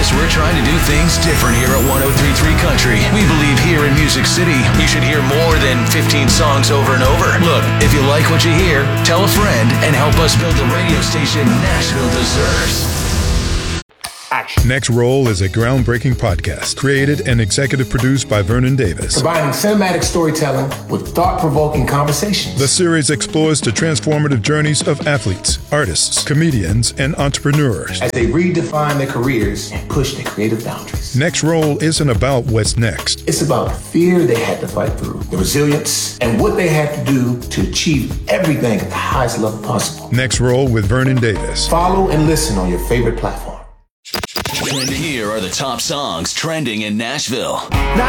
Davis, we're trying to do things different here at 103.3 Country. We believe here in Music City, you should hear more than 15 songs over and over. Look, if you like what you hear, tell a friend and help us build the radio station Nashville deserves. Action. Next Roll is a groundbreaking podcast created and executive produced by Vernon Davis. Combining cinematic storytelling with thought-provoking conversations. The series explores the transformative journeys of athletes, artists, comedians, and entrepreneurs as they redefine their careers and push their creative boundaries. Next Roll isn't about what's next. It's about the fear they had to fight through, the resilience, and what they had to do to achieve everything at the highest level possible. Next Roll with Vernon Davis. Follow and listen on your favorite platform. And here are the top songs trending in Nashville. Now